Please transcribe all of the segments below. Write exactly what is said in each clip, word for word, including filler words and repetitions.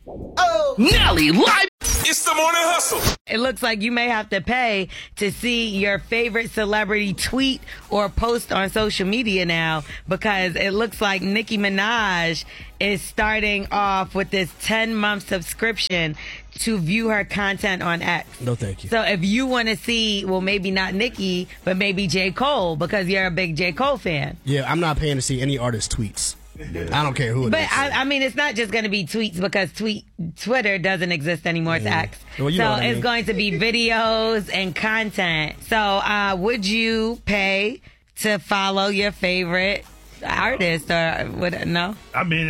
Oh, Nelly live. It's the Morning Hustle. It looks like you may have to pay to see your favorite celebrity tweet or post on social media now, because it looks like Nicki Minaj is starting off with this ten-month subscription to view her content on X. No, thank you. So if you want to see, well, maybe not Nicki, but maybe J. Cole, because you're a big J. Cole fan. Yeah, I'm not paying to see any artist tweets. I don't care who it but is. But, I, I mean, it's not just going to be tweets, because tweet Twitter doesn't exist anymore. It's yeah. X. Well, you so know what I it's mean. going to be videos and content. So uh, would you pay to follow your favorite artist, or would no? I mean,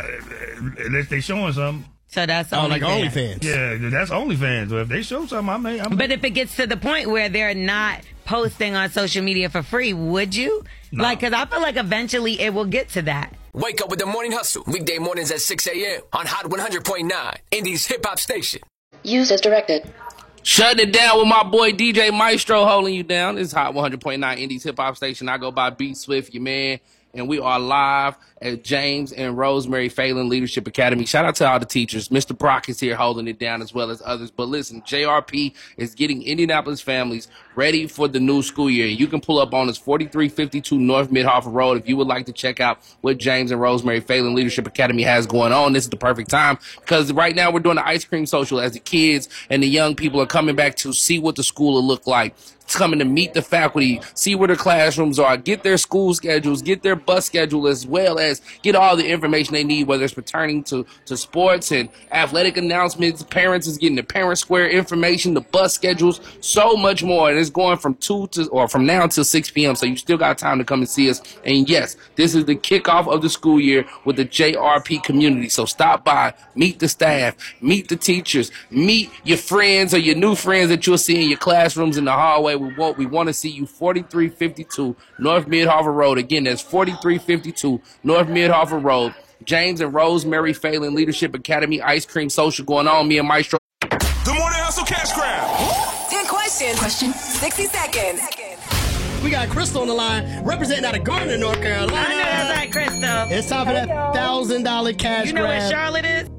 uh, unless they showing something. So that's oh, like OnlyFans. OnlyFans. Yeah, that's OnlyFans. If they show something, I may. I may. But if it gets to the point where they're not posting on social media for free, would you? No. Like, because I feel like eventually it will get to that. Wake up with the Morning Hustle. Weekday mornings at six a.m. on Hot one hundred point nine, Indy's hip-hop station. Use as directed. Shutting it down with my boy D J Maestro holding you down. This is Hot one hundred point nine, Indy's hip-hop station. I go by B Swift, your man. And we are live at James and Rosemary Phelan Leadership Academy. Shout out to all the teachers. Mister Brock is here holding it down, as well as others. But listen, J R P is getting Indianapolis families ready for the new school year. You can pull up on us forty-three fifty-two North Midhoff Road if you would like to check out what James and Rosemary Phelan Leadership Academy has going on. This is the perfect time, because right now we're doing the ice cream social as the kids and the young people are coming back to see what the school will look like. It's coming to meet the faculty, see where their classrooms are, get their school schedules, get their bus schedule, as well as get all the information they need, whether it's pertaining to, to sports and athletic announcements. Parents is getting the Parent Square information, the bus schedules, so much more. And it's going from two to or from now until six p.m. So you still got time to come and see us. And yes, this is the kickoff of the school year with the J R P community. So stop by, meet the staff, meet the teachers, meet your friends or your new friends that you'll see in your classrooms in the hallway. We want, we want to see you forty-three fifty-two North Midhoff Road. Again, that's forty-three fifty-two North Midhoff Road. James and Rosemary Phelan Leadership Academy Ice Cream Social going on. Me and Maestro. The Morning Hustle Cash Grab. ten questions. Question. sixty seconds. We got Crystal on the line, representing out of Garner, North Carolina. I know that's right, Crystal. It's time for that one thousand dollars cash You know grab. what Charlotte is?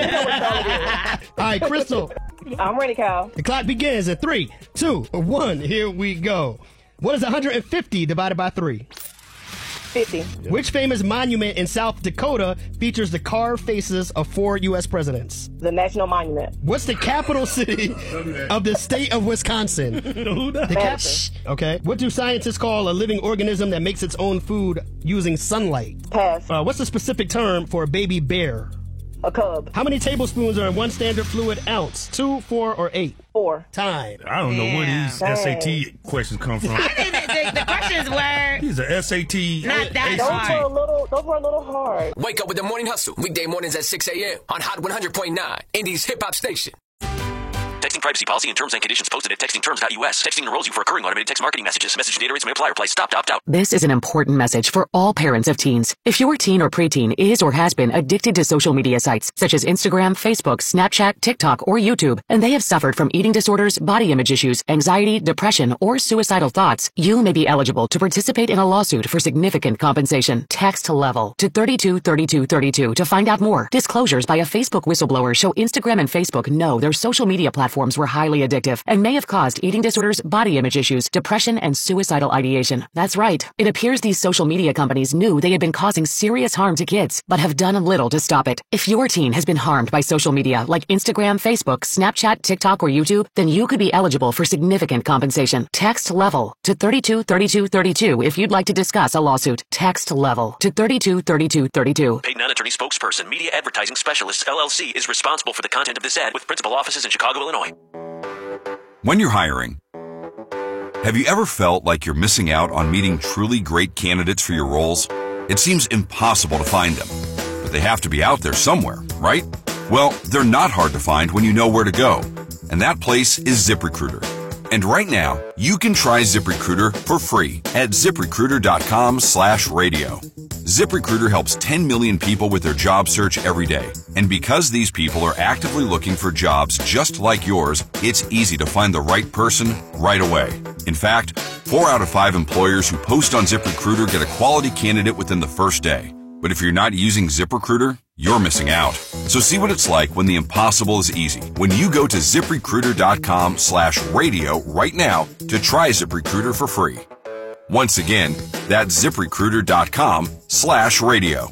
All right, Crystal. I'm ready, Kyle. The clock begins in three, two, one. Here we go. What is one hundred fifty divided by three? fifty. Which famous monument in South Dakota features the carved faces of four U S presidents? The National Monument. What's the capital city of the state of Wisconsin? The cap- okay. What do scientists call a living organism that makes its own food using sunlight? Pass. Uh, what's the specific term for a baby bear? A cub. How many tablespoons are in one standard fluid ounce? Two, four, or eight? Four. Time. I don't know where Damn. these S A T questions come from. I didn't, the, the questions were These are S A T. not that Those hard. were a little. Those were a little hard. Wake up with the Morning Hustle. Weekday mornings at six a.m. on Hot one hundred point nine, Indy's hip-hop station. Texting privacy policy and terms and conditions posted at texting terms dot U S. Texting enrolls you for recurring automated text marketing messages. Message data rates may apply. Reply stop to opt out. This is an important message for all parents of teens. If your teen or preteen is or has been addicted to social media sites such as Instagram, Facebook, Snapchat, TikTok, or YouTube, and they have suffered from eating disorders, body image issues, anxiety, depression, or suicidal thoughts, you may be eligible to participate in a lawsuit for significant compensation. Text LEVEL to thirty-two thirty-two thirty-two to find out more. Disclosures by a Facebook whistleblower show Instagram and Facebook know their social media platforms were highly addictive and may have caused eating disorders, body image issues, depression, and suicidal ideation. That's right. It appears these social media companies knew they had been causing serious harm to kids, but have done little to stop it. If your teen has been harmed by social media like Instagram, Facebook, Snapchat, TikTok, or YouTube, then you could be eligible for significant compensation. Text LEVEL to thirty-two thirty-two thirty-two if you'd like to discuss a lawsuit. Text LEVEL to thirty-two thirty-two thirty-two. Paid non-attorney spokesperson, Media Advertising Specialists, L L C, is responsible for the content of this ad with principal offices in Chicago, Illinois. When you're hiring, have you ever felt like you're missing out on meeting truly great candidates for your roles? It seems impossible to find them, but they have to be out there somewhere, right? Well, they're not hard to find when you know where to go, and that place is ZipRecruiter. And right now, you can try ZipRecruiter for free at ZipRecruiter.com slash radio. ZipRecruiter helps ten million people with their job search every day. And because these people are actively looking for jobs just like yours, it's easy to find the right person right away. In fact, four out of five employers who post on ZipRecruiter get a quality candidate within the first day. But if you're not using ZipRecruiter, you're missing out. So see what it's like when the impossible is easy. When you go to ZipRecruiter.com slash radio right now to try ZipRecruiter for free. Once again, that's ZipRecruiter.com slash radio.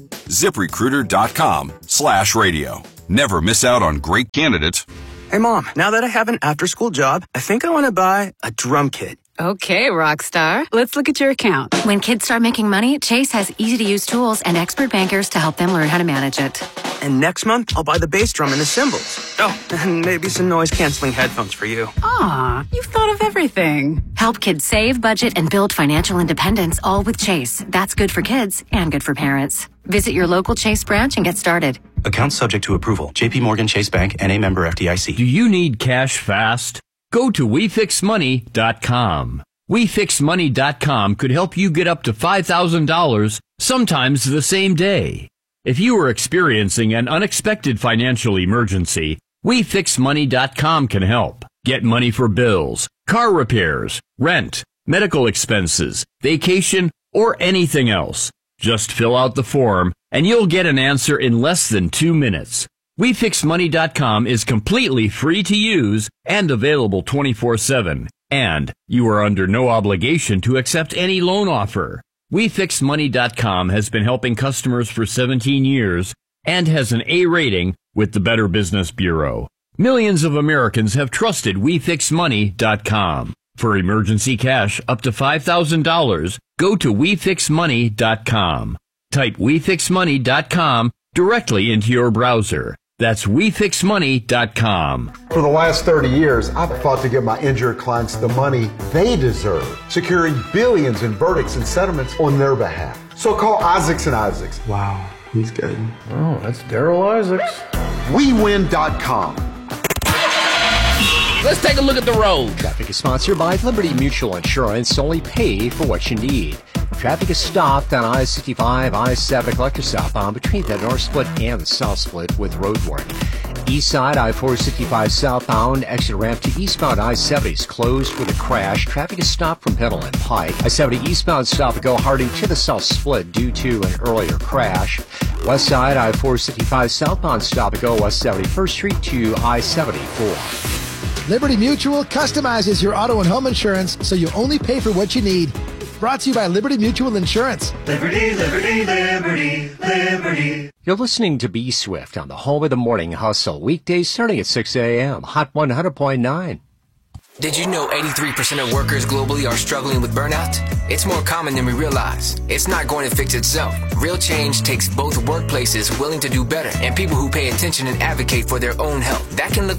ZipRecruiter.com slash radio. Never miss out on great candidates. Hey, Mom, now that I have an after-school job, I think I want to buy a drum kit. Okay, Rockstar. Let's look at your account. When kids start making money, Chase has easy-to-use tools and expert bankers to help them learn how to manage it. And next month, I'll buy the bass drum and the cymbals. Oh, and maybe some noise-canceling headphones for you. Aw, you've thought of everything. Help kids save, budget, and build financial independence, all with Chase. That's good for kids and good for parents. Visit your local Chase branch and get started. Account subject to approval. J P Morgan Chase Bank, N A member F D I C. Do you need cash fast? Go to we fix money dot com. we fix money dot com could help you get up to five thousand dollars, sometimes the same day. If you are experiencing an unexpected financial emergency, we fix money dot com can help. Get money for bills, car repairs, rent, medical expenses, vacation, or anything else. Just fill out the form, and you'll get an answer in less than two minutes. we fix money dot com is completely free to use and available twenty-four seven. And you are under no obligation to accept any loan offer. we fix money dot com has been helping customers for seventeen years and has an A rating with the Better Business Bureau. Millions of Americans have trusted we fix money dot com. For emergency cash up to five thousand dollars, go to we fix money dot com. Type we fix money dot com directly into your browser. That's we fix money dot com. For the last thirty years, I've fought to get my injured clients the money they deserve, securing billions in verdicts and settlements on their behalf. So call Isaacs and Isaacs. Wow, he's good. Oh, that's Daryl Isaacs. we win dot com. Let's take a look at the road. Traffic is sponsored by Liberty Mutual Insurance. Only pay for what you need. Traffic is stopped on I sixty-five, I seventy collector southbound between the north split and the south split with road warning. East side, I four sixty-five southbound, exit ramp to eastbound I seventy is closed with a crash. Traffic is stopped from Pendle and Pike. I seventy eastbound stop and go Harding to the south split due to an earlier crash. West side, I four sixty-five southbound stop and go West seventy-first Street to I seventy-four. Liberty Mutual customizes your auto and home insurance so you only pay for what you need. Brought to you by Liberty Mutual Insurance. Liberty, Liberty, Liberty, Liberty. You're listening to B Swift on the home of the morning hustle. Weekdays starting at six a.m. Hot one hundred point nine. Did you know eighty-three percent of workers globally are struggling with burnout? It's more common than we realize. It's not going to fix itself. Real change takes both workplaces willing to do better and people who pay attention and advocate for their own health. That can look